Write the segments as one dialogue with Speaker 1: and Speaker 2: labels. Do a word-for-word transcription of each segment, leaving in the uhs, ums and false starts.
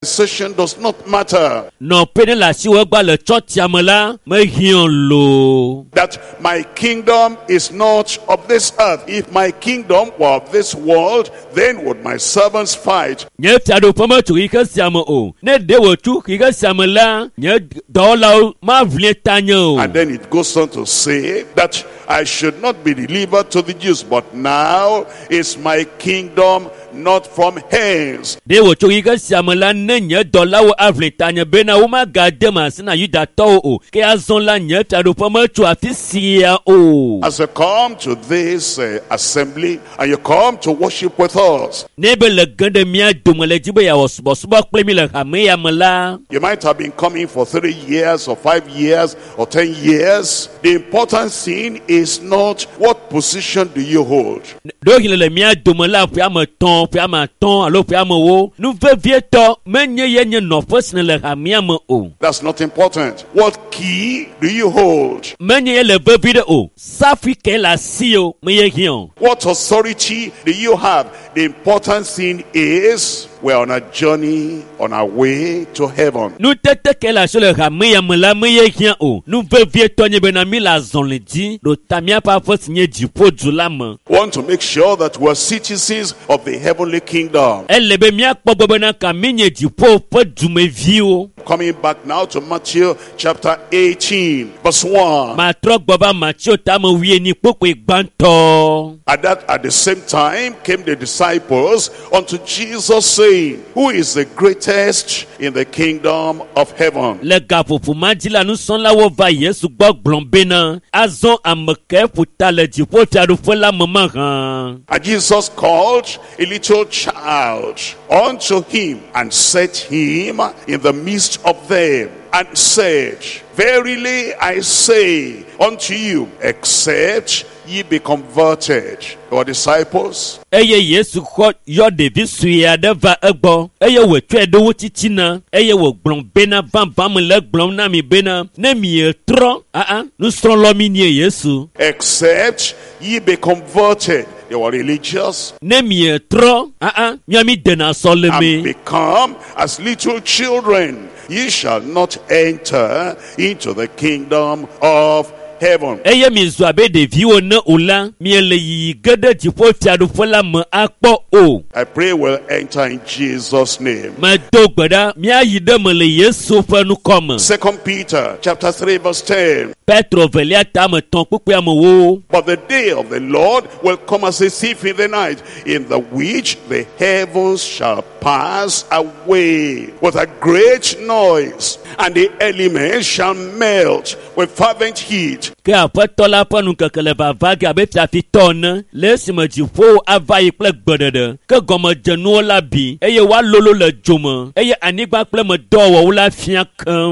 Speaker 1: Decision does not matter.
Speaker 2: No pene la si we gba le church amala me hion lo.
Speaker 1: That my kingdom is not of this earth. If my kingdom were of this world, then would my servants fight.
Speaker 2: Nye tiado pomo tu ika siamo o. Ne de wo tu ika siamala nye dola ma vle tanyo.
Speaker 1: And then it goes on to say that I should not be delivered to the Jews, but now is my kingdom not from hence.
Speaker 2: De wo tu ika siamala ne nye dola wo avle tanyo bena wo ma gade ma sina yuda to o. Ke azon la nye tiado pomo tu afisia o.
Speaker 1: As you come to this uh, assembly and you come to worship with us,
Speaker 2: Nebe le gande mia dumele jibe ya wasbo suba klemi le hame ya mala.
Speaker 1: you might have been coming for three years or five years or ten years. The important thing is not what position do you hold.
Speaker 2: Do hile le mia dumela fi ama ton fi ama ton alo fi ama wo. Nu ve vie to menye yenye no fosne le hame ya mo o.
Speaker 1: That's not important. What key do you hold?
Speaker 2: Menye ye le ve vide o. Safi ke la siyo meye hion.
Speaker 1: What authority do you have? The important thing is we're on a journey on our way to heaven.
Speaker 2: Nu tete ke la so le hame ya mala meye hion o. Nu ve vie to nye bena mi la zon le di. Do tamia pa fos nye jipo djula me.
Speaker 1: Want to make sure that we're citizens of the heavenly kingdom.
Speaker 2: Elle be mia kpo bena ka minye jipo po djume vi o.
Speaker 1: Coming back now to Matthew chapter eighteen, verse one.
Speaker 2: Ma trok baba Matthew tamo wie ni pokwe gbanto.
Speaker 1: At that, at the same time came the disciples unto Jesus, saying, who is the greatest in the kingdom of heaven?
Speaker 2: Le gapo fu majila nu son la wo va Yesu gbo glombe na. Azon ameke puta le jipo taru fo la mama han.
Speaker 1: And Jesus called a little child unto him and set him in the midst of them and said, verily I say unto you, except ye be converted, your disciples.
Speaker 2: Eye Yesu ko yo devi suya de va egbo. Eye we twe de wo titi na. Eye we glombe na van van le glom na mi bena. Ne mi e tro. Ah ah. Nu stron lo mi nie Yesu.
Speaker 1: Except ye be converted. They were religious.
Speaker 2: Ne mi e tro. Ah ah. Mi ami dena so le
Speaker 1: And
Speaker 2: me.
Speaker 1: become as little children. Ye shall not enter into the kingdom of heaven.
Speaker 2: Eye mi zo abe devi o na ola. Mi le yi gede jipo tiadu fola me akpo o.
Speaker 1: I pray we'll enter in Jesus' name.
Speaker 2: Ma do gbada mi ayi de me le Yesu fa nu kom.
Speaker 1: Second Peter chapter three verse ten.
Speaker 2: Petro velia ta me ton pupu am wo.
Speaker 1: But the day of the Lord will come as a thief in the night, in the which the heavens shall pass away with a great noise, and the elements shall melt with fervent heat.
Speaker 2: Ke apoto la panu kekele va vaga be fi ton. Le sima jipo avai ple gbodede. Ke gomo jenu la bi. Eye wa lolo le jome. Eye anigba ple me do wo la fian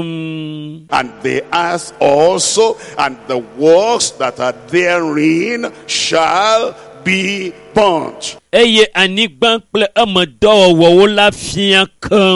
Speaker 2: kam.
Speaker 1: And the earth also, and the works that are therein shall be burnt.
Speaker 2: Eye anigba ple ame do wo la fian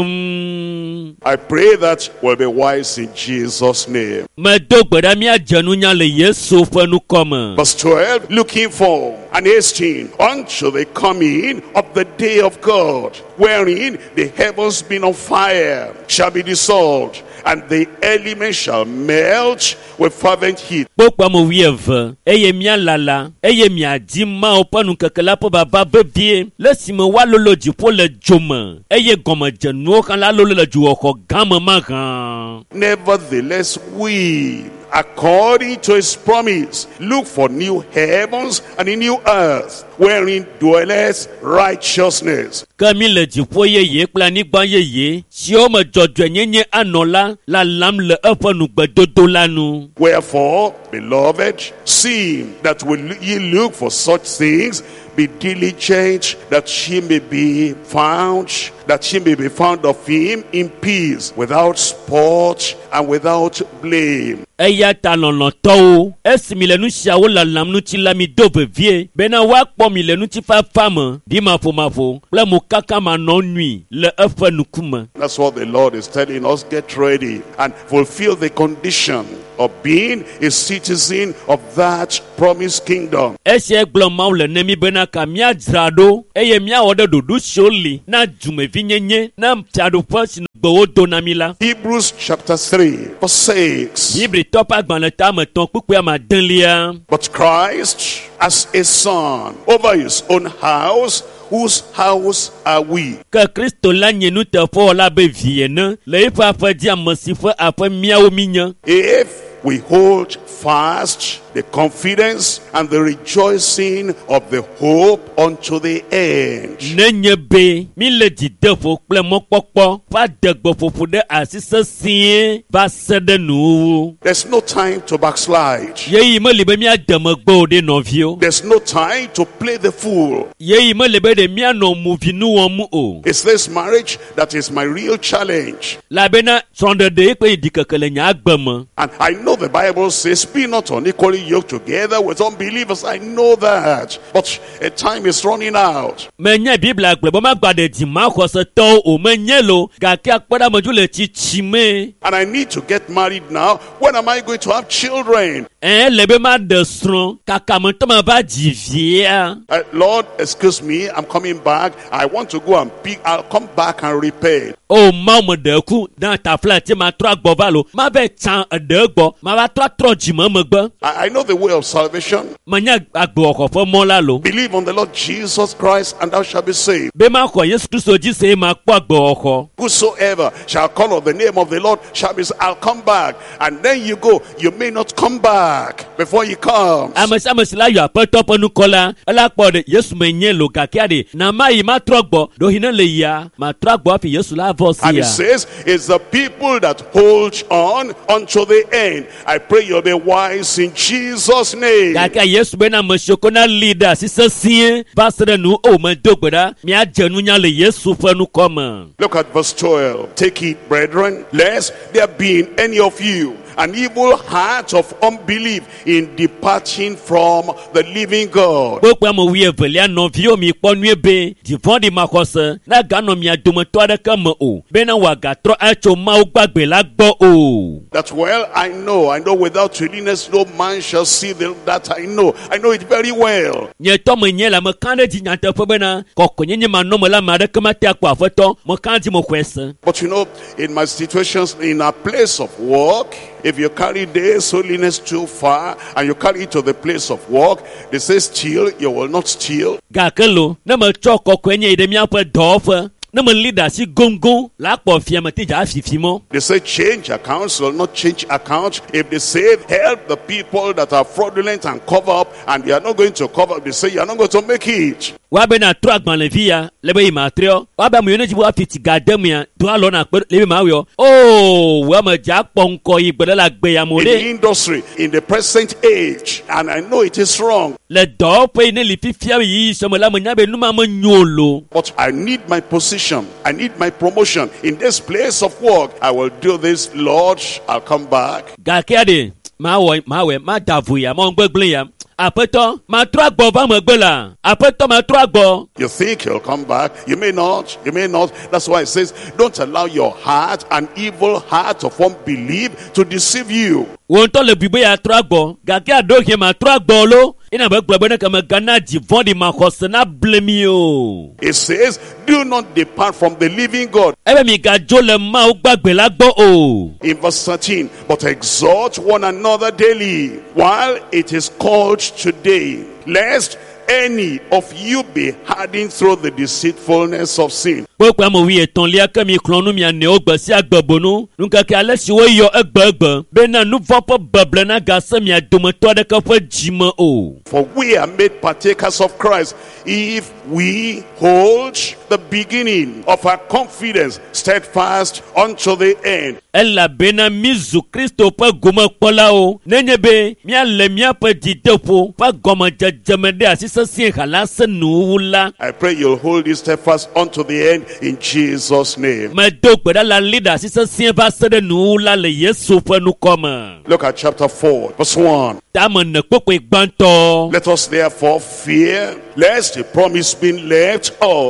Speaker 2: kam.
Speaker 1: I pray that we'll be wise in Jesus' name.
Speaker 2: Me do gbada mi ajenu nya le Yesu fa nu kom.
Speaker 1: Verse twelve, looking for and hasting unto the coming of the day of God, wherein the heavens being on fire shall be dissolved, and the elements shall melt with fervent heat.
Speaker 2: Pokwa mo wieve. Eye mi alala. Eye mi adi ma opanu kekela po baba bebie. Le sime wa lolo jipo le jome. Eye gomo jenu kan la lolo le juo ko gama magan.
Speaker 1: Nevertheless, we, according to his promise, look for new heavens and a new earth, wherein dwelleth righteousness.
Speaker 2: Kami le jipo ye ye plani gba ye ye. Si o me jojo nyenye anola la lam le efanu gbedodo lanu.
Speaker 1: Wherefore, beloved, seeing that will ye look for such things, be diligent that she may be found, that she may be found of him in peace, without spot and without blame.
Speaker 2: Eya talon to esimi le nu sia wo la lam nu ti la mi do bevie bena wa kpo mi le nu ti fa fam di ma fo ma fo ple mo kaka ma no nui le efa nukuma.
Speaker 1: That's what the Lord is telling us. Get ready and fulfill the condition of being a citizen of that promised kingdom.
Speaker 2: Ese gblom ma le nemi bena ka mi adzrado eye mi awode dodu sholi na jume vinyenye na mtiado pasi gbowo donami la.
Speaker 1: Hebrews chapter three, verse six.
Speaker 2: Bíbélì tọ́pọ̀ àgbọ̀nlẹ̀ tá a mọ̀ tán pípẹ́ àmà dánlẹ́yà.
Speaker 1: But Christ as a son over his own house, whose house are we?
Speaker 2: Ka Kristo la nyenu te fo la be vie na, le ifa fa di amasifa afa miawo minya.
Speaker 1: If we hold fast the confidence and the rejoicing of the hope unto the end.
Speaker 2: Nenye be, mi le di defo kple mokpokpo, fa degbo fofu de asise sie, va sede nu.
Speaker 1: There's no time to backslide.
Speaker 2: Ye me libe mi ademe gbo de novio.
Speaker 1: There's no time to play the fool.
Speaker 2: Ye me libe de mi ano muvi nu omu o.
Speaker 1: It's this marriage that is my real challenge.
Speaker 2: La bena sonde de pe dikakele nya agbeme.
Speaker 1: And I know the Bible says, be not unequally yoked together with unbelievers. I know that. But a time is running out.
Speaker 2: Menye Bible agbe ma gbade di ma khose to o menye lo ga ki apada moju le chi chime.
Speaker 1: And I need to get married now. When am I going to have children?
Speaker 2: Eh lebe ma de stron kaka mo to ma ba di vie.
Speaker 1: Uh, Lord, excuse me, I'm coming back. I want to go and pick. I'll come back and repay.
Speaker 2: O ma mo de ku dan ta flat ma tro agbo ba lo ma be chan de gbo ma ba tro tro ji mo mo gbo.
Speaker 1: I, I know the way of salvation.
Speaker 2: Manya agbo ko fo mo la lo.
Speaker 1: Believe on the Lord Jesus Christ and thou shalt be saved.
Speaker 2: Be ma ko Yesu Kristo ji se ma po agbo ko.
Speaker 1: Whosoever shall call on the name of the Lord shall be saved. I'll come back. And then you go. You may not come back before he comes.
Speaker 2: Amas amas la yo apoto ponu kola ala po de Yesu menye lo ga kiade na ma yi ma tro gbo do hina le ya ma tro gbo fi Yesu la vosia.
Speaker 1: And it says, it's the people that hold on unto the end. I pray you'll be wise in Jesus' name.
Speaker 2: Kaka Yesu bena mshoko na leader sisa sie basere nu o ma dogbeda mi ajenu nya le Yesu fanu koma.
Speaker 1: Look at verse twelve. Take it, brethren, lest there be in any of you an evil heart of unbelief in departing from the living God.
Speaker 2: Gbogbo mo wi evelia no vi o mi ponu ebe di vondi makose na gano mi adomo to adaka mo o bena waga tro acho ma o gbagbe la gbo o.
Speaker 1: That well I know, I know without holiness no man shall see the, that I know. I know it very well.
Speaker 2: Nye to mo nye la mo kan de nyanta fo bena kokko nye ma no mo la ma de kama te akwa foto mo kan di mo kwese.
Speaker 1: But you know, in my situations in a place of work, if you carry this holiness too far and you carry it to the place of work, they say steal, you will not steal.
Speaker 2: Gakelo na mo choko kwenye ide mi apo dofa na mo leader si gongo la po fie ma teja afifimo.
Speaker 1: They say change accounts, you will not change accounts. If they say help the people that are fraudulent and cover up and they are not going to cover up, they say you are not going to make it.
Speaker 2: Wa be na tro agban le via lebe imatrio wa be mo yene jibo afiti gadem ya do alo na pe lebe ma wo oh wa ma ja ponko igbede la gbe ya mo
Speaker 1: In
Speaker 2: le
Speaker 1: the industry, in the present age, and I know it is wrong,
Speaker 2: le do pe ne li fifia yi so mo la mo nya be nu ma mo nyolo.
Speaker 1: but I need my position, I need my promotion in this place of work. I will do this, Lord, I'll come back.
Speaker 2: Ga kiade ma wo ma we ma davu ya mo gbegble ya apeto ma tro agbo ba mo gbe la apeto ma tro agbo.
Speaker 1: You think he'll come back? You may not. You may not. That's why it says, don't allow your heart, an evil heart of unbelief, to deceive you.
Speaker 2: Won to le bibe ya tro agbo ga ki ado ke ma tro agbo lo ina be gbegbe na kama gana di vondi ma khosna blemi o.
Speaker 1: It says, do not depart from the living God.
Speaker 2: Ebe mi ga jo le ma o gbagbe la gbo o.
Speaker 1: In verse thirteen, but exhort one another daily, while it is called today, lest any of you be hardened through the deceitfulness of sin.
Speaker 2: Gbogbo amo wi eton lia kemi klonu mi ane o gbe si agbebonu nka ke ale si wo yo egbegbe be na nu vopo beble na ga se mi adomoto de ka fo jimo o.
Speaker 1: For we are made partakers of Christ if we hold the beginning of our confidence steadfast unto the end.
Speaker 2: Ella bena mizu Kristo pa goma pola o nenye be mi ale mi apa di defo pa goma jajamede asisa sin halase nu wula.
Speaker 1: I pray you'll hold it steadfast unto the end in Jesus' name.
Speaker 2: Ma do gbeda la leader asisa sin ba se de nu wula le Yesu fa nu koma.
Speaker 1: Look at chapter four, verse one.
Speaker 2: Ta mo ne popo gbanto.
Speaker 1: Let us therefore fear, lest a promise be left us of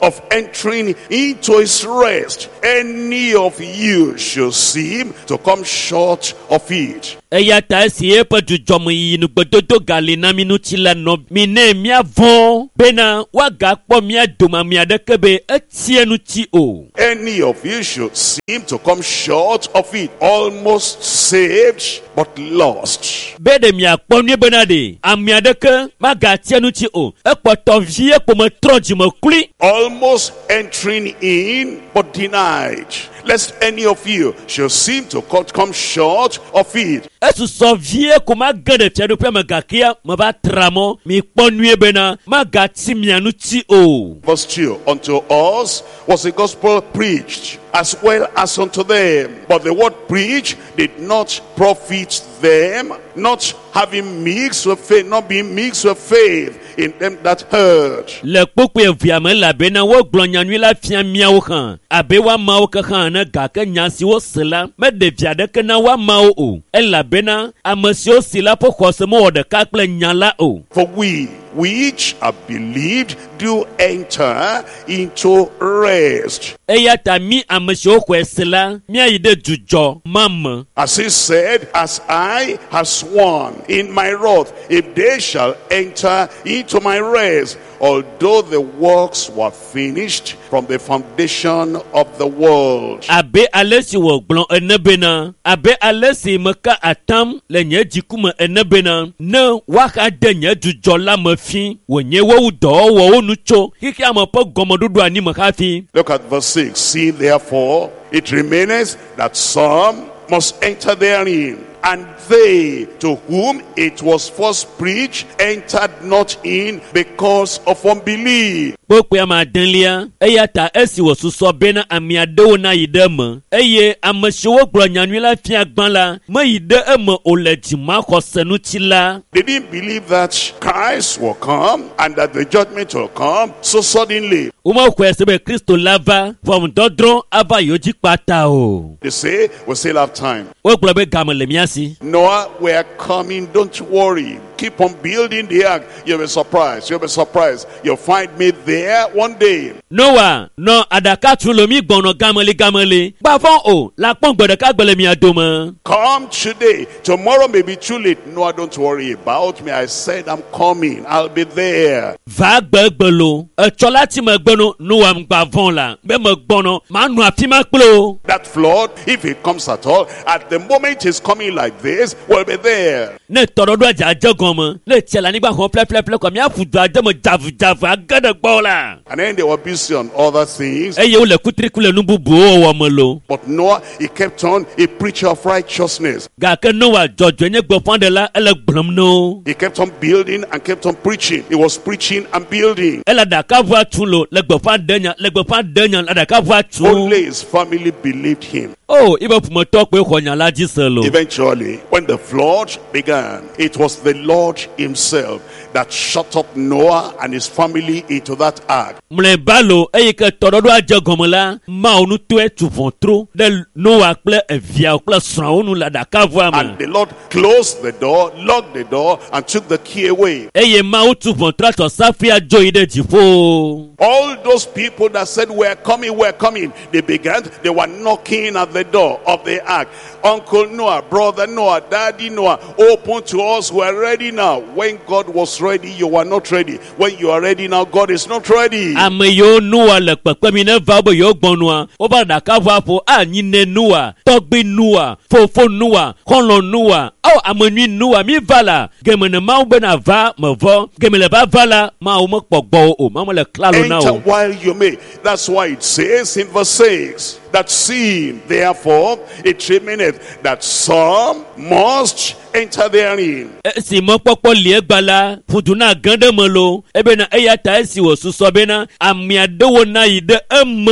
Speaker 1: of entering into his rest, any of you should seem to come short of it.
Speaker 2: Eya ta esi epe dujomo yinu gbododo gali na minuti la no mine mia von bena waga kpo mia doma mia de kebe etienu ti o.
Speaker 1: Any of you should seem to come short of it, almost saved but lost.
Speaker 2: Bede mia kpo ni benade amia de ke maga tienu ti o. Ekpo to vie po me tronji me kuli.
Speaker 1: Almost entering in but denied. Lest any of you should seem to come short of it.
Speaker 2: Esu so vie ko magade tienu pe magakia maba tramo mi kpo nue bena magati mianu ti o.
Speaker 1: Verse two, unto us was the gospel preached as well as unto them, but the word preached did not profit them, not having mixed with faith, not being mixed with faith in them that heard.
Speaker 2: Le popo eviame la bena wo glonya nui la fia miawo kan abe wa mawo ka kan na ga ka nyasi wo sela me de via de kana wa mawo o ela bena amasio sila po kosemo de ka kle nyala o.
Speaker 1: For we which have believed do enter into rest.
Speaker 2: Eya ta mi amasio kwesela mi ayide jujo mam.
Speaker 1: As he said, as I have sworn in my wrath, if they shall enter into my rest, although the works were finished from the foundation of the world.
Speaker 2: Abe alesi wo glon enebena abe alesi meka atam le nye jikuma enebena ne waka de nye jujo la mafi wonye wo do wo onucho kiki amapo gomodudu ani makafi.
Speaker 1: Look at verse six. See therefore it remaineth that some must enter therein, and they to whom it was first preached entered not in because of unbelief.
Speaker 2: Pokwe ama denlia eya ta esi wo suso bena amia de na yide mo eye amashiwo gro nyanwila fi agban la mo yide emo olejima kosenu tila.
Speaker 1: They didn't believe that Christ will come and that the judgment will come so suddenly.
Speaker 2: Uma kwese be Kristo lava from dodron aba yoji pata o.
Speaker 1: They say we still have time.
Speaker 2: O glo be gamole miasi.
Speaker 1: Noah, we are coming, don't worry. Keep on building the ark. You'll be surprised. You'll be surprised. You'll find me there one day.
Speaker 2: Noah, no adaka tulo mi gbono gamole gamole. Ba fon o, la pon gbodo ka gbele mi adoma.
Speaker 1: Come today. Tomorrow may be too late. Noah, don't worry about me. I said I'm coming. I'll be there.
Speaker 2: Va gbegbelo. E chola ti me gbono Noah mgba von la. Be me gbono, ma nu afi ma kplo.
Speaker 1: That flood, if it comes at all, at the moment it's coming like this, we'll be there.
Speaker 2: Ne torodo aja jago. Le tela nigba kon ple ple ple ko mi afudu ajemo javu javu agada gbola.
Speaker 1: And then they were busy on other things.
Speaker 2: Eye o le kutri kule nu bubu o mo lo.
Speaker 1: But Noah, he kept on a preacher of righteousness.
Speaker 2: Ga ke Noah jojo nye gbo fande la ele gbrom no.
Speaker 1: He kept on building and kept on preaching. He was preaching and building.
Speaker 2: Ela da ka vo atulo le gbo fande nya le gbo fande nya la da ka vo atu.
Speaker 1: Only his family believed him.
Speaker 2: Oh, ibe pumo tok pe ko nya la jiselo.
Speaker 1: Eventually, when the flood began, it was the Lord himself that shut up Noah and his family into that ark.
Speaker 2: Mle balo eye ke torodo ajagomola ma onu to etu vontro de Noah kple evia kple sran onu la da ka vo am.
Speaker 1: And the Lord closed the door, locked the door, and took the key away.
Speaker 2: Eye ma otu vontro to safia joide jifo.
Speaker 1: All those people that said we're coming, we're coming, they began, they were knocking at the door of the ark. Uncle Noah, brother Noah, daddy Noah, open to us, we're ready now. When God was ready, you were not ready. When you are ready now, God is not ready.
Speaker 2: Ame yo Noah le pepe mi ne va bo yo gbonua. O ba da ka va fo a nyine Noah, togbe Noah, fofo Noah, kolon Noah. Au amenui Noah mi vala. Geme ne ma be na va me vo, geme le ba vala ma o mo pogbo o, ma mo le klalo na
Speaker 1: Enter
Speaker 2: o.
Speaker 1: while you may. That's why it says in verse six, that seeing therefore it remaineth that some must enter therein.
Speaker 2: Si mo popo le gbala fuduna gande mo lo ebe na eya ta si wo suso be na ami adewo na ide em.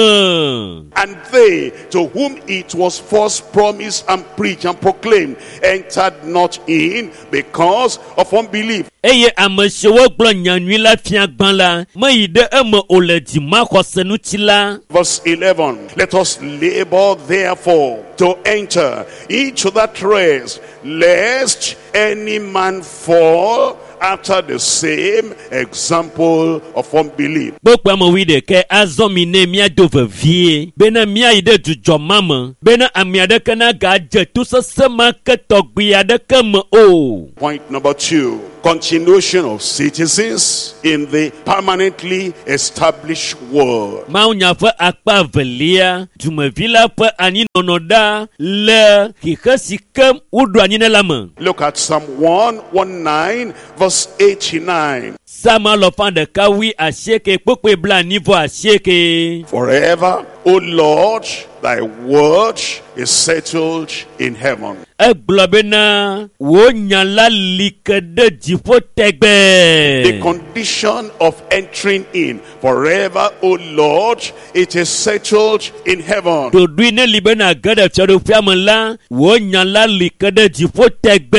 Speaker 1: And they to whom it was first promised and preached and proclaimed entered not in because of unbelief.
Speaker 2: Eye amesewo gblɔ nyanyui la fia gbã la me yi ɖe eme o le dzima xɔsenu ti la.
Speaker 1: Verse eleven, let us labor therefore to enter into that rest, lest any man fall after the same example of unbelief.
Speaker 2: gbogbo àmọ̀ wí dẹ̀ kẹ́ azọ́ mi ní mi àdó vẹ̀vie bẹ́ẹ̀ni mi àyè dẹ̀ dùjọ́ máma bẹ́ẹ̀ni àmì àdẹ́kẹ́ náà gà jẹ́ tó sẹ́sẹ́ máa kẹ́ tọ̀gbì àdẹ́kẹ́ mọ́ o.
Speaker 1: Point number two, continuation of citizens in the permanently established world.
Speaker 2: máa ń yàfẹ́ apá vẹ̀lẹ́yà jùmọ̀fìlà pẹ́ àní nọ̀nọ̀dá lẹ́ kíkẹ́ sí kẹ́ wúdù àní náà lámọ̀.
Speaker 1: Look at Psalm one nineteen verse eighty-nine.
Speaker 2: sáàmà lọ fún àdàkà wí àṣekè pópè bla nífọ̀ àṣekè.
Speaker 1: Forever, O Lord, thy word is settled in heaven.
Speaker 2: ẹ gbọ́dọ̀ bẹ́ẹ̀ náà wò ó yàn lálìkẹ́dẹ́ jìfọ́ tẹ́gbẹ́.
Speaker 1: The condition of entering in, forever, O Lord, it is settled in heaven.
Speaker 2: dòdú iná libẹ́ náà gẹ́dẹ̀ fẹ́rẹ́ fíàmù ńlá wò ó yàn lálìkẹ́dẹ́ jìfọ́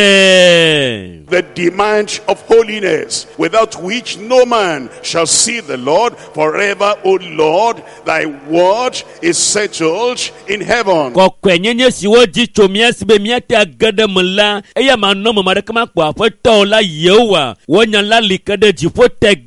Speaker 2: tẹ́gbẹ́.
Speaker 1: The demand of holiness, without which no man shall see the Lord, forever, O Lord, thy word is settled in heaven.
Speaker 2: kọ̀kọ̀ ẹ̀yẹ́nyẹ́ sí wọ́n jí tòmíẹ́ síbẹ̀ miẹ́ tẹ́ gẹ́dẹ́ mọ̀ ńlá ẹ̀yà máa nọ́ mọ̀ mọ̀dẹ́kẹ́ máa pọ̀ àfẹ́tọ́ ọ̀la yẹ̀ wà wọ́n yàn lálìkẹ́dẹ́ jìfọ́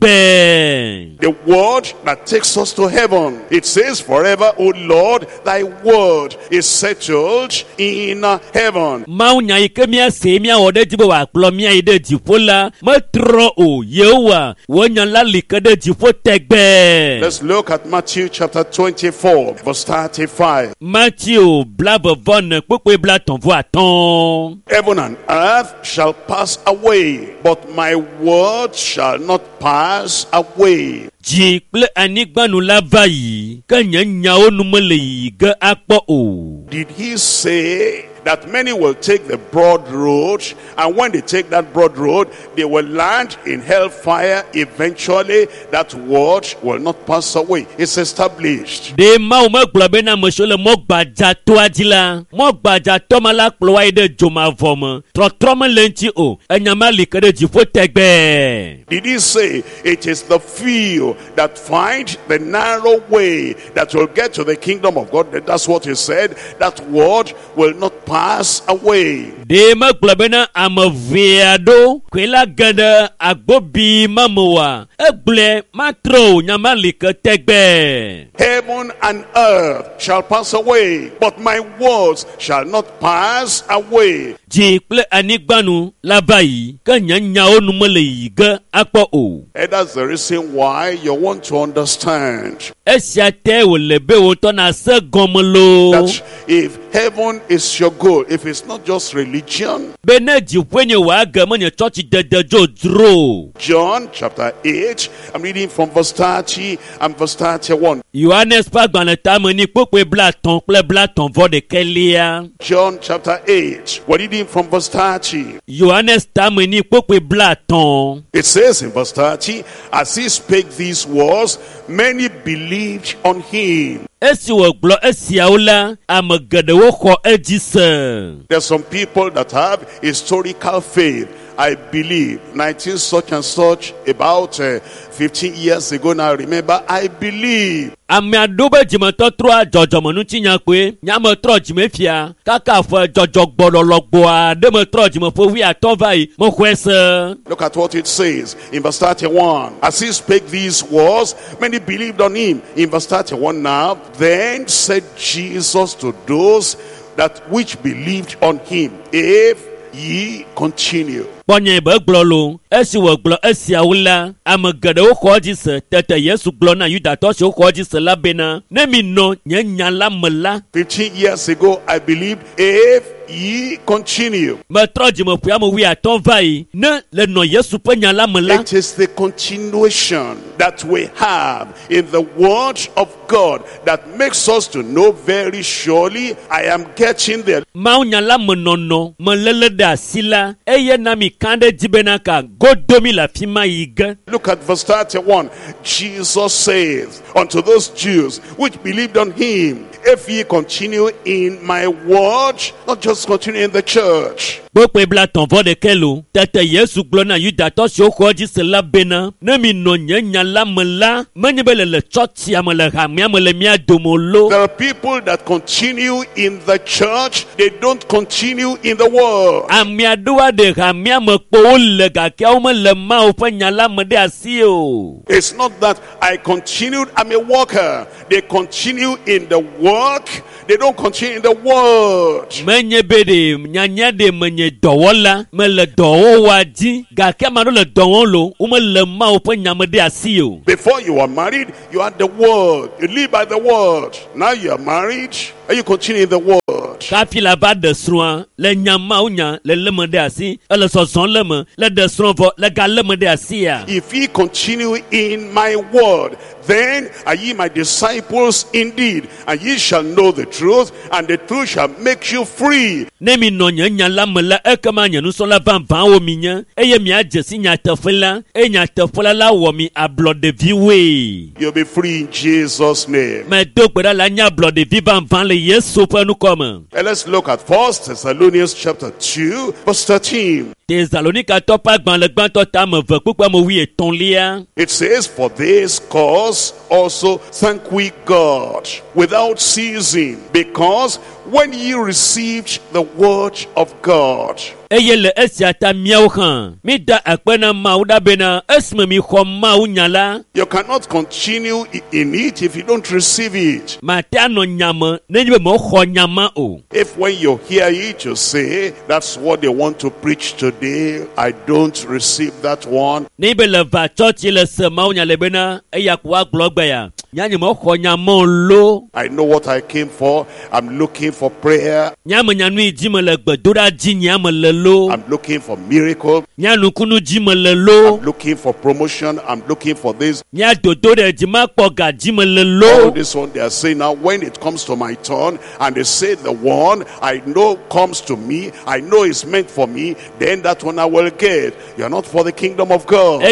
Speaker 2: tẹ́gbẹ́.
Speaker 1: The word that takes us to heaven, it says, forever, O Lord, thy word is settled in heaven.
Speaker 2: máa ń yàn yìí kẹ́ miẹ́ sèé miẹ́ ọ̀dẹ́ jìbọ̀ wà kplọ̀ miẹ́ yìí dẹ́ jìfọ́ la mẹ́ trọ́ o yẹ̀ wà wọ́n yàn lálìkẹ́dẹ́ jìfọ́ tẹ́gbẹ́.
Speaker 1: Let's look at Matthew chapter twenty-four, verse thirty-five.
Speaker 2: Matthew blabber von kpokpe bla ton vo aton.
Speaker 1: Heaven and earth shall pass away, but my word shall not pass away.
Speaker 2: Ji kple anigbanu la va yi ke nye nyawo nume le yi ge akpɔ o.
Speaker 1: Did he say that many will take the broad road, and when they take that broad road, they will land in hellfire eventually? That word will not pass away. It's established.
Speaker 2: De ma o me gblɔ be na meso le mɔ gbadza toa dzi la, mɔ gbadza tɔma la kplɔ wa yi ɖe dzoma vɔ me. Trɔtrɔ me le ŋuti o, enya ma li ke ɖe dziƒo tɛgbɛ.
Speaker 1: Did he say it is the few that find the narrow way that will get to the kingdom of God? That's what he said. That word will not pass away.
Speaker 2: De me gblɔ be na ame ve aɖewo koe la ge ɖe agbobi mame wa. Egblɔe matrɔ o, nya ma li ke tɛgbɛ.
Speaker 1: Heaven and earth shall pass away, but my words shall not pass away.
Speaker 2: Dzi kple anigbanu la va yi ke nye nyawo nu me le yi ge akpɔ o.
Speaker 1: And that's the reason why you want to understand
Speaker 2: Esia te wòle be wòtɔ na se gɔme lo.
Speaker 1: that if heaven is your goal, if it's not just religion.
Speaker 2: Be ne dziƒoe nye wòage menye tsɔtsi dede dzodzro.
Speaker 1: John chapter eight, I'm reading from verse thirty and verse thirty-one.
Speaker 2: Yohanes ƒe agbalẽ tame ni kpokpoe bla tɔn kple bla tɔn vɔ ɖekelia.
Speaker 1: John chapter eight, we're reading from verse thirty.
Speaker 2: Yohanes tame ni kpokpoe bla tɔn.
Speaker 1: It says in verse thirty, as he spake these words, many believed on him.
Speaker 2: Esi wògblɔ esiawo la, ame geɖewo xɔ edzi se.
Speaker 1: There's some people that have historical faith. I believe nineteen such and such, about uh, fifteen years ago now, remember, I believe.
Speaker 2: Ame aɖewo be dzimetɔ trɔa dzɔdzɔmenutinya koe, nyame trɔ dzimefia, kaka fɔ dzɔdzɔ gbɔɖɔlɔgbɔ aɖe me trɔ dzimeƒe wi atɔ va yi, mexɔe se.
Speaker 1: Look at what it says in verse thirty-one. As he spake these words, many believed on him. In verse thirty-one now, then said Jesus to those that which believed on him, if ye continue.
Speaker 2: Kpɔnye be gblɔ lo, esi wògblɔ esiawo la, ame geɖewo xɔ edzi se, tete Yesu gblɔ na Yudatɔ siwo xɔ edzi se la bena, ne mi nɔ nye nya la me la.
Speaker 1: Fifteen years ago, I believed, if ye continue.
Speaker 2: Metrɔ dzimeƒea me wi atɔ va yi, ne le nɔ Yesu ƒe nya la me la.
Speaker 1: It is the continuation that we have in the word of God that makes us to know very surely I am getting there.
Speaker 2: Mawu nya la me nɔnɔ, me lele ɖe asi la, eye na mi kan ɖe dzi bena ka godomi le afi ma yi ge.
Speaker 1: Look at verse thirty-one. Jesus says unto those Jews which believed on him, if ye continue in my word, not just continue in the church.
Speaker 2: Gbogbo bla ton vo de kelo. Tete Yesu glona yuda to si oko di se la bena. Ne mi no nyanya la me la. Menye bele le choti ame le hamia me le mia domolo.
Speaker 1: There are people that continue in the church, they don't continue in the world.
Speaker 2: Amia doa de hamia me po le ga ke o me le ma o pe nyala me de asio.
Speaker 1: It's not that I continued, I'm a worker. They continue in the work, they don't continue in the word.
Speaker 2: Menye bede nyanya de menye dowola me le dowo waji ga ke ma do le dowon lo o me le ma o pe nyame de asio.
Speaker 1: Before you were married, you had the word. You live by the word. Now you are married, and you continue in the word.
Speaker 2: Kafi la ba de soin le nyama o nya le le me de asi le soson le me le de soin vo le ga le me de asia.
Speaker 1: If ye continue in my word, then are ye my disciples indeed, and ye shall know the truth, and the truth shall make you free.
Speaker 2: Ne mi no nya nya la me la e kama nya nu so la van van o mi nya eye mi ajesi nya tefela e nya tefela la wo mi a blood de vie we.
Speaker 1: You'll be free in Jesus' name.
Speaker 2: Me do gbera la nya blood de vie van van le Yesu pe nu comme.
Speaker 1: And let's look at First Thessalonians chapter two, verse thirteen.
Speaker 2: Thessalonica topa gban le gban to ta me ve pupa mo wi eton lia.
Speaker 1: It says, for this cause also thank we God without ceasing, because when ye received the word of God.
Speaker 2: Eye le esiata miao han mi da akpena mau da bena esme mi kho mau nyala.
Speaker 1: You cannot continue in it if you don't receive it.
Speaker 2: Ma ta no nyama ne be mo kho nyama o.
Speaker 1: If when you hear it you say, that's what they want to preach today, I don't receive that one.
Speaker 2: Ne be le va church le se mau nyale bena eya kwa glogba ya. Nyanya mo kho nyama lo.
Speaker 1: I know what I came for. I'm looking for prayer.
Speaker 2: Nyama nyanu ji me le gbedura ji nyama le.
Speaker 1: I'm looking for miracle. I'm looking for promotion. I'm looking for this. All this one they are saying now, when it comes to my turn, and they say the one I know comes to me, I know it's meant for me, then that one I will get. You're not for the kingdom of God.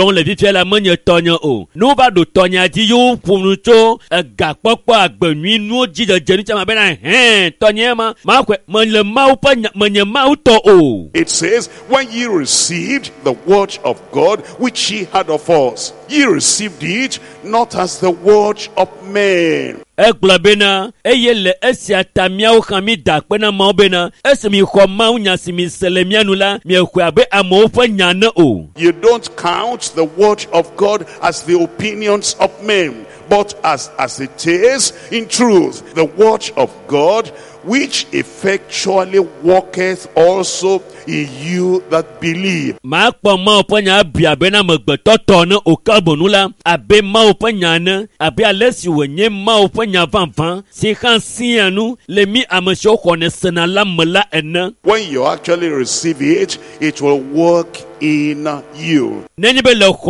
Speaker 1: It says, when ye received the word of God, which ye had of us, ye received it not as the word of men.
Speaker 2: Eglobena eyele esiata miao khami dakpena maobena esimi khoma unyasimi selemianula miekwabe amofa nyana o.
Speaker 1: You don't count the word of God as the opinions of men, but as as it is in truth, the word of God, which effectually worketh also in you that believe.
Speaker 2: Ma pa ma opanya bia bena magbeto na okabonula abe ma opanya na abe alesi wenye ma opanya vanvan si khansianu le mi amasho khone senala mala ena.
Speaker 1: When you actually receive it, it will work in you.
Speaker 2: And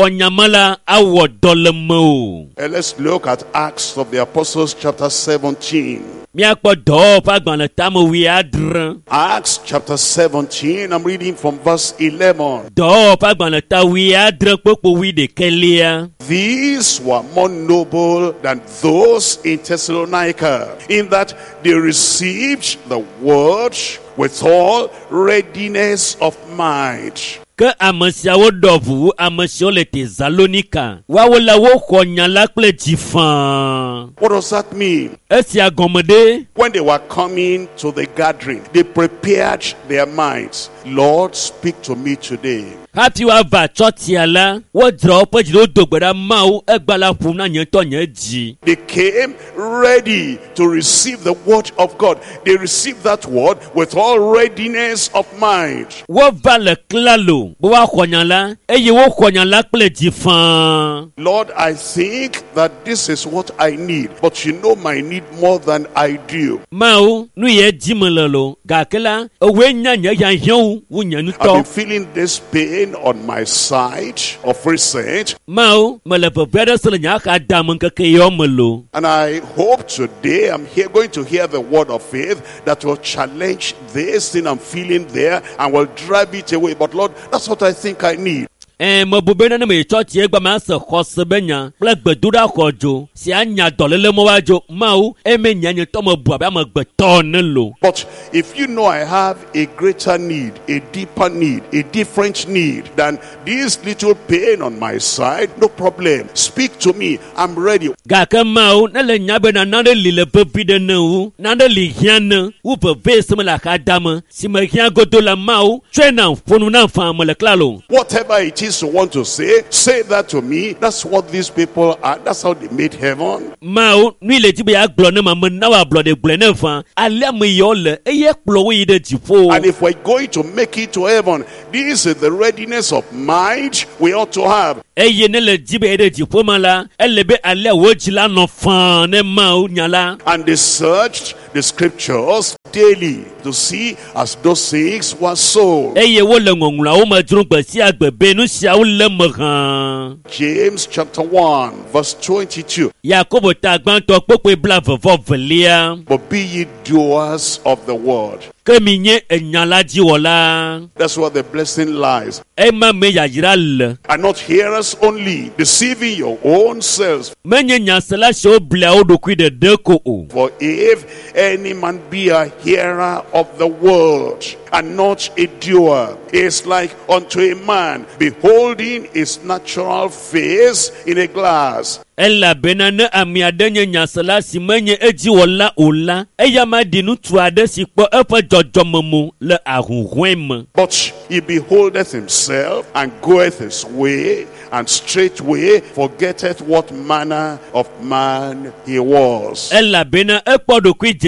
Speaker 1: let's look at Acts of the Apostles chapter seventeen. Acts chapter seventeen, I'm reading from verse eleven. These were more noble than those in Thessalonica, in that they received the word with all readiness of mind.
Speaker 2: Que amasiawo dovu amasio le Thessalonica wawola wo khonya la kple jifan.
Speaker 1: What does that mean?
Speaker 2: Esia gomede.
Speaker 1: When they were coming to the gathering, they prepared their minds. Lord, speak to me today.
Speaker 2: Hati wa va chotiala wo drop jiro dogbera mau egbala funa nyeto nyeji.
Speaker 1: They came ready to receive the word of God. They received that word with all readiness of mind.
Speaker 2: Wo va le klalo bo wa khonyala eye wo khonyala kple jifan.
Speaker 1: Lord, I think that this is what I need, but you know my need more than I do.
Speaker 2: Mau nu ye jimelelo gakela owe nya nya yan hion wo nya nu to.
Speaker 1: I've been feeling this pain on my side of recent.
Speaker 2: Mau melepo brother selnya ka damun ka keyomelo.
Speaker 1: And I hope today I'm here going to hear the word of faith that will challenge this thing I'm feeling there and will drive it away. But Lord, that's what I think I need.
Speaker 2: eh mo bube na me church e gba ma se khos benya ple gbedura khojo si anya dolele mo wajo mau e me nyanye to mo bu abia mo gbeton lo.
Speaker 1: But if you know I have a greater need, a deeper need, a different need than this little pain on my side, no problem. Speak to me. I'm ready.
Speaker 2: Ga ka mau na le nyabe na na li le bebi de nu na de li hian u be vese me la ka dam si me hian godo la mau twe na fonu na fa mo le klalo.
Speaker 1: Whatever it is you want to say, say that to me. That's what these people are. That's how they made heaven.
Speaker 2: Mau ni le ti be ya glo na ma me na wa blo de gble na fa ale me yo le e ye kplo we de tifo.
Speaker 1: And if we're going to make it to heaven, this is the readiness of mind we ought to have.
Speaker 2: Eye ne le jibe de tifo mala elebe ale wo jila no fa ne mau nyala.
Speaker 1: And they searched the scriptures daily to see as those things were so.
Speaker 2: Eye wo le ngongla o ma juru gbe si agbe be nu sia o le mo kan.
Speaker 1: James chapter one verse twenty-two.
Speaker 2: Yakobo ta gban to pope bla vovo velia.
Speaker 1: But be ye doers of the word.
Speaker 2: Kemi nye enyala ji wola.
Speaker 1: That's where the blessing lies.
Speaker 2: Ema me ya jiral.
Speaker 1: And not hearers only, deceiving your own selves.
Speaker 2: Menye nyasela sho bla o do kwi de deko o.
Speaker 1: For if any man be a hearer of the word and not a doer, is like unto a man beholding his natural face in a glass.
Speaker 2: Ella benane amiadenye nyasela si menye eji wola ola. Eya ma dinu tuade si po epa jojomomu le ahunhwem.
Speaker 1: But he beholdeth himself and goeth his way, and straightway forgetteth what manner of man he was.
Speaker 2: Ella bena ekpo do kwi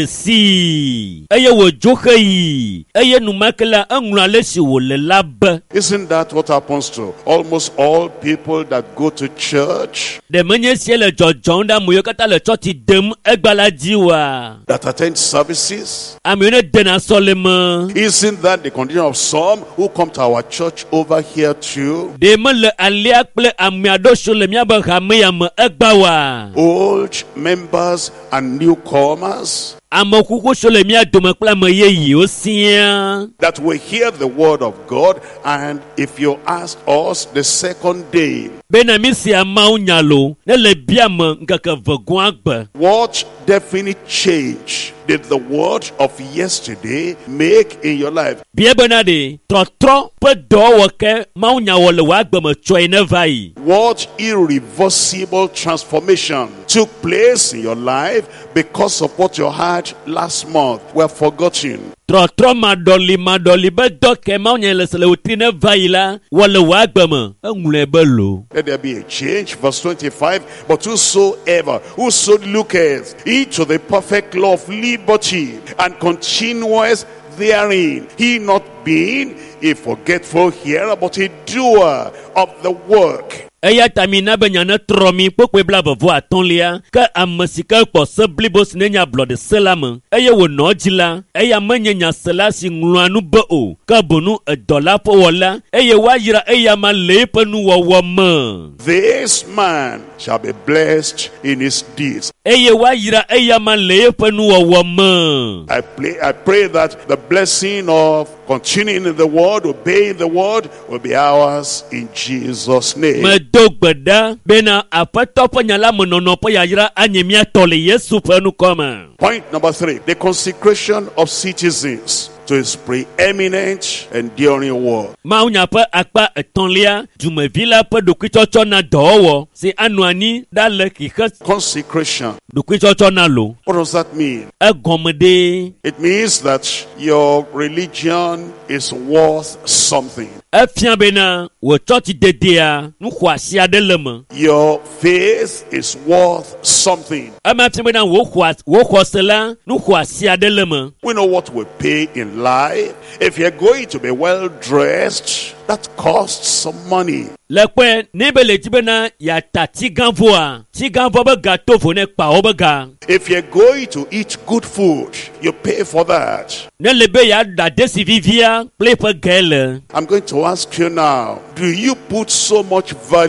Speaker 2: jesi. Eye wo jokhei. Eye numakela anglale si wo le lab.
Speaker 1: Isn't that what happens to almost all people that go to church?
Speaker 2: De menye si le jojonda muyo kata le choti dem egbala jiwa.
Speaker 1: That attend services?
Speaker 2: Amione dena solema.
Speaker 1: Isn't that the condition of some who come to our church over here too?
Speaker 2: De me le alia ple amiado shole miaba hameyam egbawa.
Speaker 1: Old members and newcomers
Speaker 2: Amokuko shole mia domekla meye yosia.
Speaker 1: that will hear the word of God, and if you ask us the second day,
Speaker 2: Benamisi amaunyalo ne le biam ngaka vagwagba.
Speaker 1: what definite change did the word of yesterday make in your life?
Speaker 2: Biebenade trotro pe do woke maunyawo le wagba me choi ne vai.
Speaker 1: What irreversible transformation took place in your life because of what you had last month were forgotten?
Speaker 2: Trotro madoli madoli be doke maunyele sele utine vai la wale wagba me ngule belo.
Speaker 1: Let there be a change. Verse twenty-five. But whosoever, whoso looketh into the perfect law of liberty and continueth therein, he not being a forgetful hearer, but a doer of the work.
Speaker 2: Eya tamina benyana tromi pokwe bla vovo atonlia ka amasika po seblibos nenya blood selam eya wo nojila eya manyenya selasi ngluanu bo ka bonu a dollar po wala eya wajira eya ma lepanu wo wo.
Speaker 1: This man shall be blessed in his deeds.
Speaker 2: Eya wajira eya ma lepanu wo wo.
Speaker 1: I pray, I pray that the blessing of continuing in the word, obeying the word, will be ours in Jesus' name.
Speaker 2: Medogbeda bena apatopo nyala mononopo yajira anyemia tole Yesu penu koma.
Speaker 1: Point number three, the consecration of citizens to his preeminent enduring word.
Speaker 2: Maunya pa akpa etonlia jumevila pa dukichocho na dowo si anuani dale kikas
Speaker 1: Consecration.
Speaker 2: dukichocho na lo.
Speaker 1: What does that mean?
Speaker 2: Egomede
Speaker 1: It means that your religion is worth something.
Speaker 2: efian bena wo church dedea nu khwasia de lema.
Speaker 1: Your faith is worth something.
Speaker 2: Ama bena wo khwas wo khosela nu khwasia de lema.
Speaker 1: We know what we pay in life. If you're going to be well dressed, that costs some money.
Speaker 2: Lekwe nebele tibena ya tatiganvoa tiganvo be gato fone pa obega.
Speaker 1: If you're going to eat good food, you pay for that.
Speaker 2: Ne lebe ya da desivivia play per gele.
Speaker 1: I'm going to ask you now, do you put so much value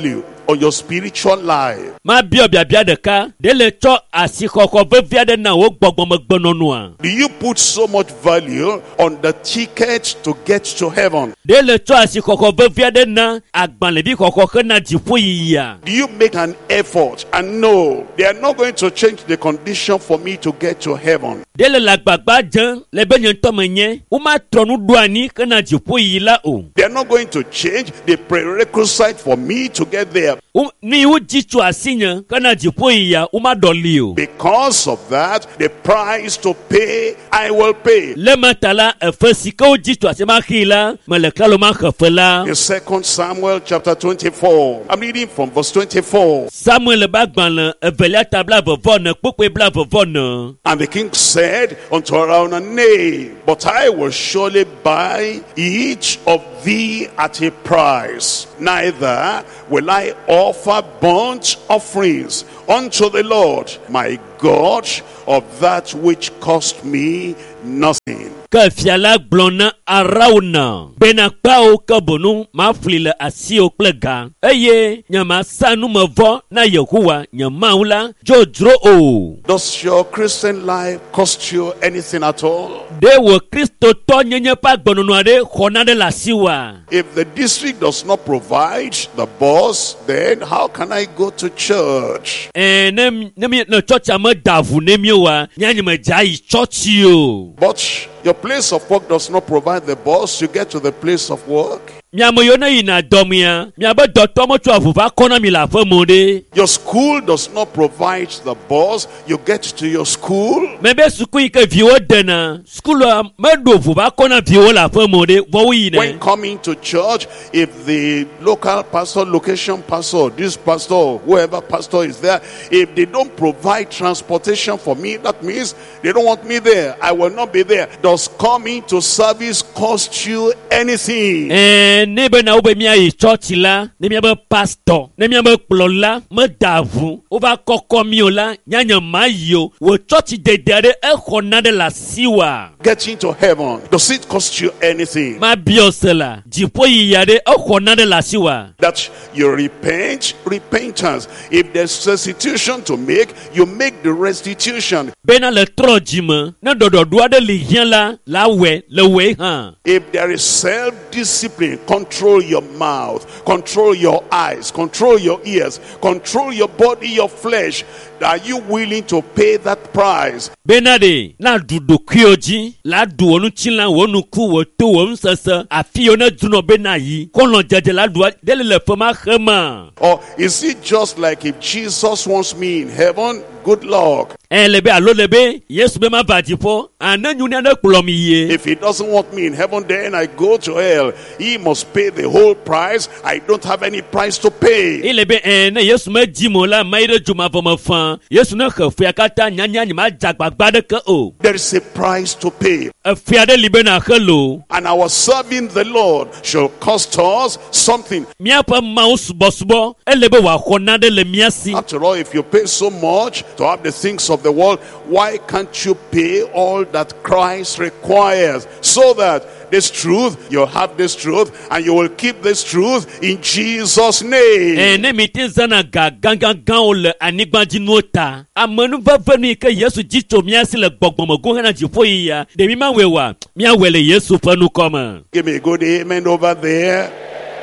Speaker 1: on your spiritual life?
Speaker 2: Ma bio bia bia deka de le cho asikoko vevia de na wo gbogbom gbonono a.
Speaker 1: Do you put so much value on the ticket to get to heaven?
Speaker 2: De le cho asikoko vevia de na agbanle bi koko ke na jipo yi a.
Speaker 1: Do you make an effort and know they are not going to change the condition for me to get to heaven?
Speaker 2: De le lagbagba jan le be nyen to menye o ma tronu duani ke na jipo yi la o.
Speaker 1: They are not going to change the prerequisite for me to get there.
Speaker 2: O ni u jitu asinya ke na jipo yi a o ma doli o.
Speaker 1: Because of that, the price to pay, I will pay.
Speaker 2: Le matala e fasika o jitu asema khila me le klalo ma khafela.
Speaker 1: In Second Samuel chapter twenty-four, I'm reading from verse twenty-four.
Speaker 2: Samuel bagban e velia tabla vovon pope bla vovon.
Speaker 1: And the king said unto Araunah, Nay, but I will surely buy each of thee at a price. Neither will I offer burnt offerings unto the Lord my God of that which cost me nothing.
Speaker 2: Ka fiala blona arauna bena pao kabonu ma flile asio plega eye nyama sanu mavo na Yehowa nyamaula jodro o.
Speaker 1: Does your Christian life cost you anything at all?
Speaker 2: De wo Kristo to nyenye pa gbononu ade khona de la siwa.
Speaker 1: If the district does not provide the bus, then how can I go to church?
Speaker 2: Eh nem nem no church am davu nemiowa nyanye me jai church yo.
Speaker 1: But your place of work does not provide the bus, you get to the place of work.
Speaker 2: Miamoyona ina domia miaba dotomo tu avuva kona mi la famode.
Speaker 1: Your school does not provide the bus, you get to your school.
Speaker 2: Mebe suku ike viwo dena school medo vuva kona viwo la famode wo ine.
Speaker 1: When coming to church, if the local pastor, location pastor, this pastor, whoever pastor is there, if they don't provide transportation for me, that means they don't want me there. I will not be there. Does coming to service cost you anything?
Speaker 2: Eh nebe na ube mia yi church la ne mia be pastor ne mia be plola me davu o va koko miola nyanya mayo wo church de dere e khona de la siwa.
Speaker 1: Getting to heaven, does it cost you anything?
Speaker 2: Ma biosela jipo yi yade e khona de la siwa.
Speaker 1: That you repent, repentance. If there's restitution to make, you make the restitution.
Speaker 2: Bena le trojime na dodo doa de li hien la la we le we han.
Speaker 1: If there is self-discipline, control your mouth, control your eyes, control your ears, control your body, your flesh. Are you willing to pay that price?
Speaker 2: Benade na dudu kyoji la du onu chila wonu ku wo to wo nsasa afi ona duno benayi kono jeje la du dele le fama khama.
Speaker 1: Or is it just like if Jesus wants me in heaven, good luck?
Speaker 2: Elebe alolebe Yesu be ma badipo ananyu ni na kulomi ye.
Speaker 1: If he doesn't want me in heaven, then I go to hell. He must pay the whole price. I don't have any price to pay.
Speaker 2: Elebe en Yesu ma jimola maire juma voma fan Yesu na khafu akata nyanya ni ma jagbagba de ka o.
Speaker 1: There is a price to pay.
Speaker 2: Afiade libe na khalo.
Speaker 1: And our serving the Lord shall cost us something.
Speaker 2: Mia pa maus bosbo elebe wa khona de le miasi.
Speaker 1: After all, if you pay so much to have the things of the world, why can't you pay all that Christ requires, so that this truth, you'll have this truth, and you will keep this truth in Jesus' name.
Speaker 2: Ene mitizana ga ganga gaole anigba jinota. Amanu vavenu ke Yesu jito miasi le gbogbomo gohana jifo ya. De mi ma wewa, mia wele Yesu fanu koma.
Speaker 1: Give me a good amen over there.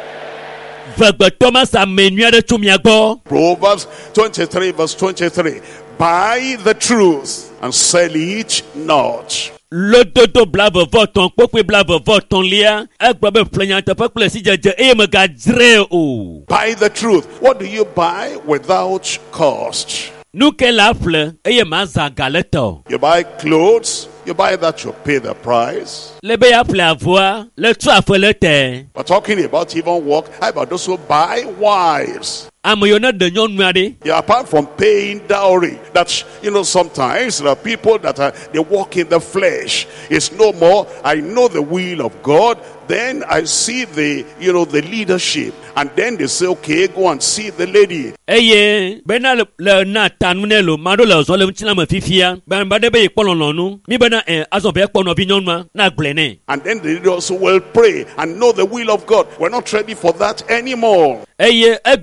Speaker 2: Vagba Thomas amenua de tumiagbo.
Speaker 1: Proverbs twenty-three verse twenty-three. Buy the truth and sell it not.
Speaker 2: Le dodo blave voton pokwe blave voton lia agbabe planyanta pakle si jeje e me ga dre o.
Speaker 1: Buy the truth. What do you buy without cost?
Speaker 2: Nou ke la fle e maza galeto.
Speaker 1: You buy clothes, you buy that, you pay the price.
Speaker 2: Le be ya ple avoir le tu afele te.
Speaker 1: We're talking about even work. How about those who buy wives?
Speaker 2: Amoyona de nyonwade.
Speaker 1: Yeah, apart from paying dowry, that, you know, sometimes there are people that are, they walk in the flesh. It's no more, I know the will of God, then I see the, you know, the leadership, and then they say, okay, go and see the lady.
Speaker 2: Eye, bena le na tanunelo, mado le zole mchina mafifia, ben bade be ikpolononu, mi bena eh, azo be ikpono vinyonwa, na glene.
Speaker 1: And then they also will pray and know the will of God. We're not ready for that anymore.
Speaker 2: Eye, egba bena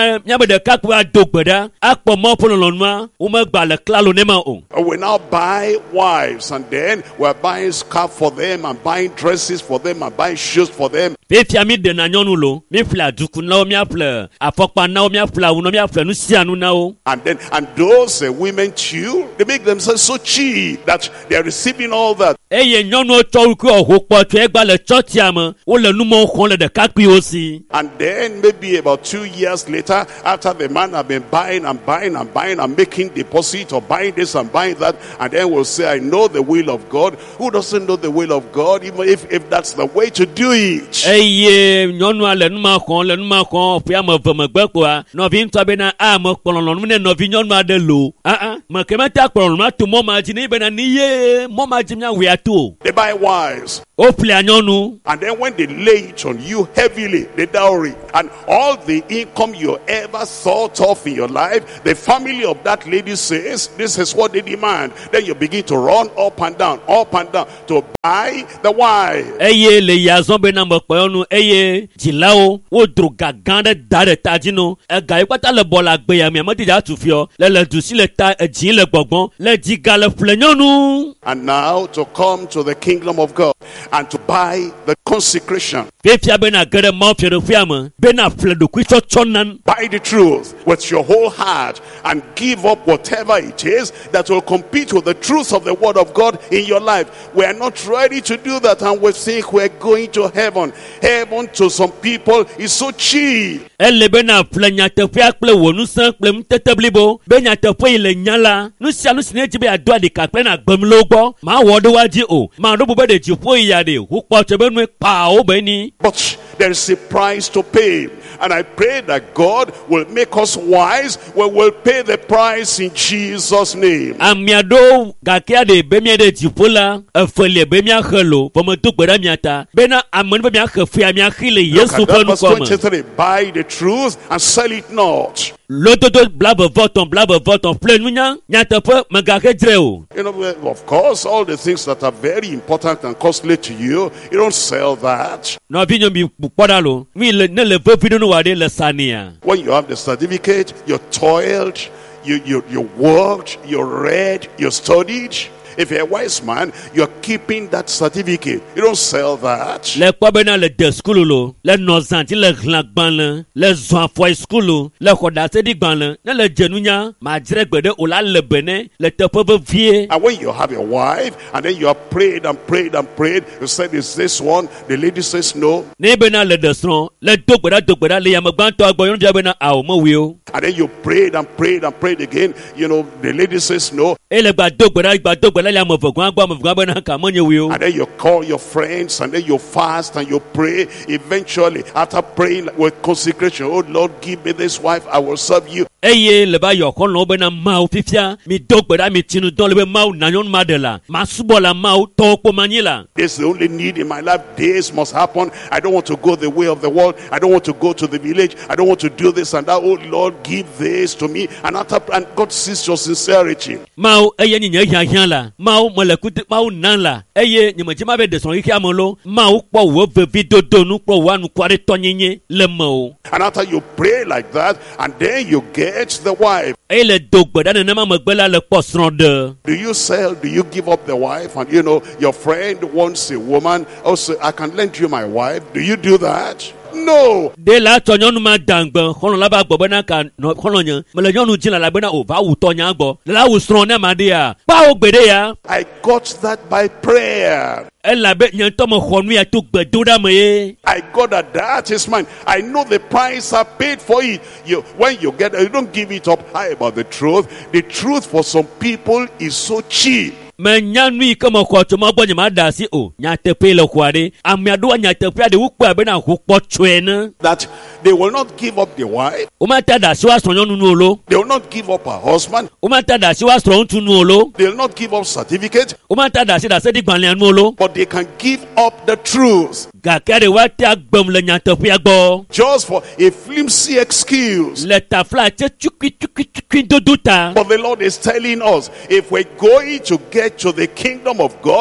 Speaker 2: be mia be de kakpo adogbeda akpo mo pololonwa wo me gba le klalo ne ma o.
Speaker 1: We now buy wives, and then we're buying scarf for them and buying dresses for them and buying shoes for them.
Speaker 2: Fefia mi de na nyonu lo mi fla duku na o mi afle afokpa na o mi afla wo no mi afle no sianu na o.
Speaker 1: And then and those uh, women too, they make themselves so cheap that they're receiving all that.
Speaker 2: Eye nyonu o to ku o hopo to egba le church am o le nu mo khon le de kakpi osi.
Speaker 1: And then maybe about two years later, after the man have been buying and buying and buying and making deposit or buying this and buying that, and then we'll say, I know the will of God. Who doesn't know the will of God, even if, if that's the way to do it?
Speaker 2: Eye nyonu ale nu ma khon le nu ma khon fi am ve me gbe ko a no vi nto be na a mo pololon ne no vi nyonu ade lo. Ah ah ma kemata pololon ma to mo ma ji ni be na ni ye mo ma ji mia we ato.
Speaker 1: They buy wives.
Speaker 2: O ple nyonu.
Speaker 1: And then when they lay it on you heavily, the dowry, and all the income you ever thought of in your life, the family of that lady says, this is what they demand. Then you begin to run up and down, up and down, to buy the wife.
Speaker 2: Eye le yazon be na mo pe onu eye jilao wo dro gagan de dare tajino e ga ipata le bola gbe ya mi mo dija tu fi o le le du si le ta ejin le gbogbon le diga le flenyonu.
Speaker 1: And now to come to the kingdom of God and to buy the consecration.
Speaker 2: Fefia be na gere mo fi do fiam be na fle do ku chochonan.
Speaker 1: Buy the truth with your whole heart and give up whatever it is that will compete with the truth of the word of God in your life. We are not ready to do that, and we think we're going to heaven. Heaven to some people is so cheap.
Speaker 2: Elle be na fle nya te fia kple wonu san kple mteteblibo be nya te fo ile nyala nu sia nu sine ji be ado ade ka kple na gbem lo gbo ma wo do waji o ma do be de ji fo iya de hu po che be nu pa o be ni.
Speaker 1: But there is a price to pay, and I pray that God will make us wise. We will pay the price in Jesus' name.
Speaker 2: Amiado gakia de be mi de ji fo la e fele be mi ahelo fo mo to gbera mi ata be na amon be mi ahefu ya mi ahile Yesu fo nu ko mo.
Speaker 1: twenty-three, buy the truth and sell it not.
Speaker 2: Lododo blab voton blab voton plenunya nyata pe magake dreo.
Speaker 1: You know, of course, all the things that are very important and costly to you, you don't sell that.
Speaker 2: No vinyo mi podalo mi le ne le video no wade le sania.
Speaker 1: When you have the certificate, you toiled, you you you worked, you read, you studied. If you're a wise man, you're keeping that certificate. You don't sell that.
Speaker 2: Le kwabena le de school lo, le nozanti le glagban le, le zwan foi school le kodase di gban le, ne le jenunya, ma dregbede o la le bene, le tepe vie.
Speaker 1: And when you have a wife, and then you have prayed and prayed and prayed, you said, is this one? The lady says no.
Speaker 2: Ne bena le desron, le dogbeda dogbeda le yamagban to agbo yonu jabena a o mo wio.
Speaker 1: And then you prayed and prayed and prayed again. You know, the lady says no.
Speaker 2: E le gba dogbeda gba dogbeda le amofogwan gba amofogwan bena ka monye wio.
Speaker 1: And then you call your friends, and then you fast and you pray. Eventually, after praying with consecration, oh Lord, give me this wife, I will serve you.
Speaker 2: Eye le ba yo kon lo bena mau fifia mi dogbeda mi tinu don le be mau nanyon madela. Ma subola mau to po manila.
Speaker 1: This is the only need in my life. This must happen. I don't want to go the way of the world. I don't want to go to the village. I don't want to do this and that. Oh Lord, give this to me. And after, and God sees your sincerity.
Speaker 2: Mau eye ni nya yan la. Mau molekute mau nan la. Eye ni mo jema be de son iki amolo. Mau po wo ve video do nu po wa nu kware tonyenye le mo.
Speaker 1: And after you pray like that, and then you get the wife.
Speaker 2: Eye le dogbeda ne ma magbela le posronde.
Speaker 1: Do you sell? Do you give up the wife? And you know, your friend wants a woman. Also, I can lend you my wife. Do you do that? No.
Speaker 2: De la tonyonu ma dangban kono la ba gbo na ka no kono nya me le nyonu jin la la be na o va wu tonya gbo la wu stron na ma de ya pa o gbede ya.
Speaker 1: I got that by prayer.
Speaker 2: Ela be nyen to mo khonu ya to gbedo da me.
Speaker 1: I got that. That is mine. I know the price I paid for it. You, when you get it, you don't give it up high about the truth. The truth for some people is so cheap.
Speaker 2: Me nyanui kama kwa choma bonye ma dasi o nyate pele kwade amiado nyate pele de ukwa be na hukpo chwene
Speaker 1: that they will not give up the wife.
Speaker 2: Umata dasi wa sonyo nunu olo.
Speaker 1: They will not give up her husband.
Speaker 2: Umata dasi wa sonyo nunu olo.
Speaker 1: They will not give up certificate.
Speaker 2: Umata dasi dasi di gbanle anu olo.
Speaker 1: But they can give up the truth.
Speaker 2: Gakere wa te agbom le nyate pele gbo.
Speaker 1: Just for a flimsy excuse.
Speaker 2: Let ta fly te chukwi chukwi chukwi doduta.
Speaker 1: But the Lord is telling us, if we're going to get to the kingdom of God,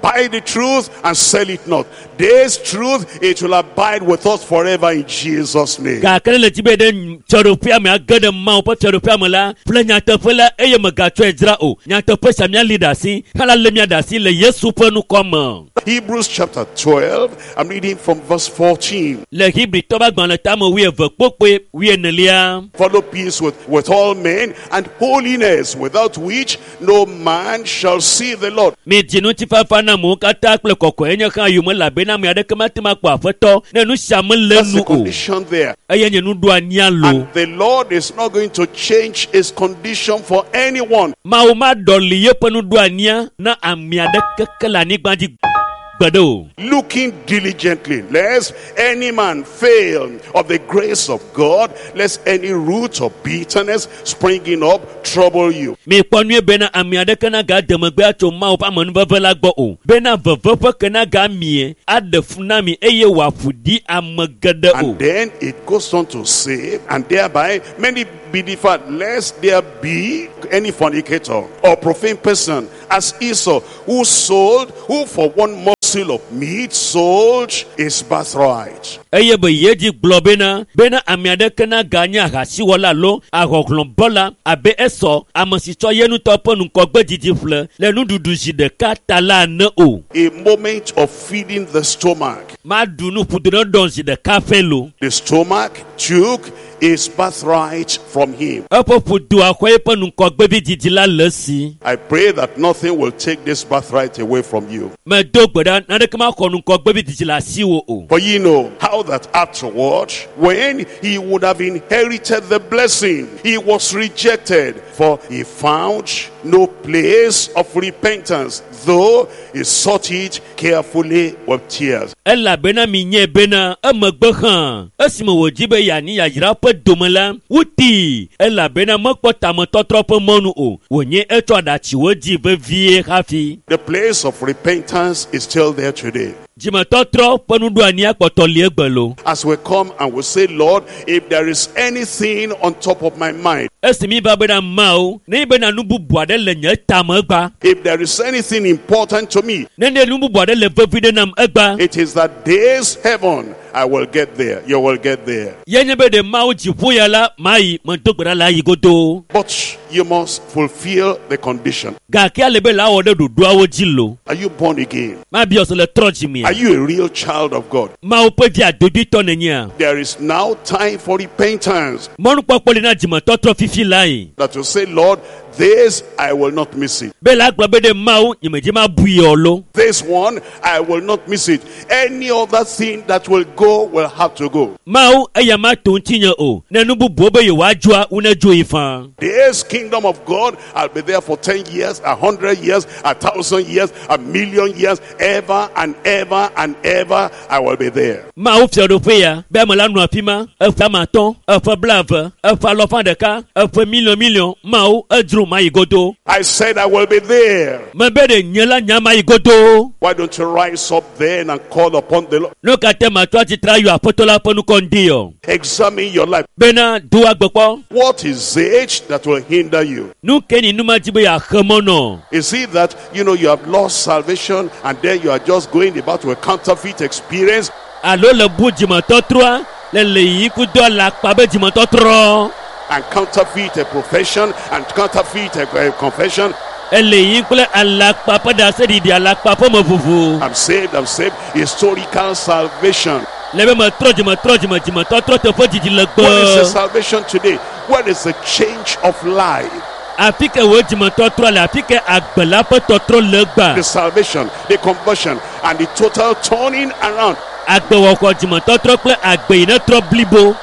Speaker 1: buy the truth and sell it not. This truth, it will abide with us forever in Jesus' name.
Speaker 2: Kakele le tibe de chorofia me agade ma po chorofia me la ple nyatefe la eye me ga twa ejra o nyatefe samia leader si kala le mia da si le Yesu pe nu kom.
Speaker 1: Hebrews chapter twelve, I'm reading from verse fourteen.
Speaker 2: Le Hebrew to ba gban le tamo wi eve pope wi enelia.
Speaker 1: Follow peace with, with all men and holiness, without which no man shall see the Lord.
Speaker 2: Mi jinu ti fa fa na mo kata ple kokko enya kan yu mo la be na me ade kama ti ma kwa feto na nu sham le
Speaker 1: That's
Speaker 2: nu
Speaker 1: the
Speaker 2: o.
Speaker 1: condition there.
Speaker 2: Eye nye nu do ania lo.
Speaker 1: And the Lord is not going to change his condition for anyone.
Speaker 2: Ma o ma doli ye pe nu do ania na ami ade kekela ni gbanji gbado.
Speaker 1: Looking diligently, lest any man fail of the grace of God, lest any root of bitterness springing up trouble you.
Speaker 2: Mi ponu be na ami ade kana ga demegbe ato ma o pa manu veve la gbo o. Be na veve pe kana ga mi ade funa mi eye wa fudi amagede o.
Speaker 1: And then it goes on to say, and thereby many be differed, lest there be any fornicator or profane person as Esau, who sold, who for one morsel of meat sold his birthright.
Speaker 2: Eye be yeji globe na be na ami ade kana ga nya ha si wala lo agoglon bola abe eso amosito yenu to ponu ko gbe didi fle le nu dudu ji de katala na o.
Speaker 1: A moment of feeding the stomach.
Speaker 2: Ma dunu pudro don ji de kafelo.
Speaker 1: The stomach took his birthright from him.
Speaker 2: Apo pudu akwa ponu ko gbe bi didi la lesi.
Speaker 1: I pray that nothing will take this birthright away from you.
Speaker 2: Me do gbeda na de kama konu ko gbe bi didi la si wo o.
Speaker 1: For you know how that afterward, when he would have inherited the blessing, he was rejected, for he found no place of repentance, though he sought it carefully with tears.
Speaker 2: Ella bena minye bena amagbe khan asimo wojibe ya ni ya jira pe domela wuti ella bena makpota mo totro pe monu o wonye eto adachi woji be vie hafi.
Speaker 1: The place of repentance is still there today.
Speaker 2: Jima totro penudu ani akpoto le gbelo.
Speaker 1: As we come and we say, Lord, if there is anything on top of my mind,
Speaker 2: esimi ba bena mao ne bena nubu boade le nya tamagba.
Speaker 1: if there is anything important to me,
Speaker 2: ne ne nubu boade le vevide nam egba.
Speaker 1: it is that this heaven I will get there. You will get there.
Speaker 2: Yenye be de mao jifu ya la mai montogbara la yigodo.
Speaker 1: But you must fulfill the condition.
Speaker 2: Ga kia lebe la ode du do awo jilo.
Speaker 1: Are you born again?
Speaker 2: Ma bi osole troji mi.
Speaker 1: Are you a real child of God?
Speaker 2: Ma ope dia dobi to nenya.
Speaker 1: There is now time for repentance.
Speaker 2: Monu popoli na jima totro fifi lai.
Speaker 1: That you say, Lord, this I will not miss it.
Speaker 2: Bela globe de mau nyimejima buyolo.
Speaker 1: This one I will not miss it. Any other thing that will go will have to go.
Speaker 2: Mau eyama tontinya o. Nenubu bobe ye wajua unejo ifan.
Speaker 1: This kingdom of God, I'll be there for ten years, a hundred years, a thousand years, a million years, ever and ever and ever I will be there.
Speaker 2: Mau fiodopea, be malanu apima, efa maton, efa blave, efa lofandeka, efa million million, mau edru mai godo.
Speaker 1: I said I will be there.
Speaker 2: Mebede nyela nyama igodo.
Speaker 1: Why don't you rise up then and call upon the Lord?
Speaker 2: No kate matwa ti trayo apotola ponu kondio.
Speaker 1: Examine your life.
Speaker 2: Bena duwa gbogbo.
Speaker 1: What is it that will hinder you?
Speaker 2: Nu keni numa jibe ya khemono.
Speaker 1: Is it that, you know, you have lost salvation and then you are just going about with a counterfeit experience?
Speaker 2: Alo le bu jima totroa, le le yiku do la pabe jima totro.
Speaker 1: And counterfeit a profession and counterfeit a, a confession.
Speaker 2: Ele yinkule alak papa da se di alak papa mo fufu.
Speaker 1: I'm saved, I'm saved. Historical salvation.
Speaker 2: Lebe ma tro jima tro jima jima totro te fo jiji legbo.
Speaker 1: What is the salvation today? What is the change of life?
Speaker 2: Afike wo jima totro le afike agbela pe totro legba.
Speaker 1: The salvation, the conversion, and the total turning around.
Speaker 2: Agbewo ko jima totro ple agbe ina tro blibo.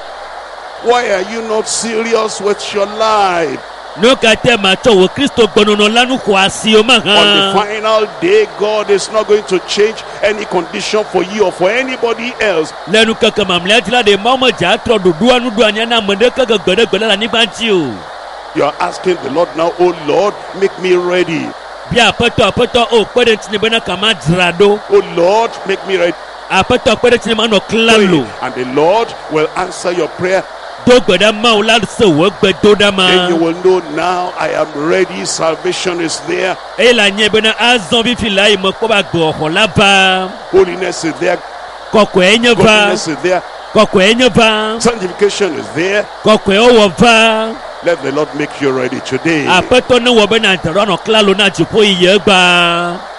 Speaker 1: Why are you not serious with your life?
Speaker 2: No kate macho wo Kristo gbonono lanu kwasi o ma
Speaker 1: On the
Speaker 2: han.
Speaker 1: final day, God is not going to change any condition for you or for anybody else.
Speaker 2: Lenu kaka mamle atila de mama ja tro dudu anu du anya na mende kaka gbede gbede la ni banchi o.
Speaker 1: You are asking the Lord now, oh Lord, make me ready.
Speaker 2: Bi apeto apeto o pede tini bena kama drado.
Speaker 1: Oh Lord, make me ready.
Speaker 2: Apeto pede tini mano klalo.
Speaker 1: And the Lord will answer your prayer.
Speaker 2: do gbe ɖe mawu la se wò gbe do ɖa ma.
Speaker 1: Then you will know now I am ready. Salvation is there.
Speaker 2: eye le anyi bena azɔ fifi la yi me kpɔ ba gbɔ xɔ la va.
Speaker 1: Holiness is there.
Speaker 2: kɔkɔe nye va.
Speaker 1: Godliness is there.
Speaker 2: kɔkɔe nye va.
Speaker 1: Sanctification is there.
Speaker 2: kɔkɔe wɔ va.
Speaker 1: Let the Lord make you ready today.
Speaker 2: aƒetɔ ne wɔ bena dɔrɔnɔ klalo na dziƒo yi ye gba.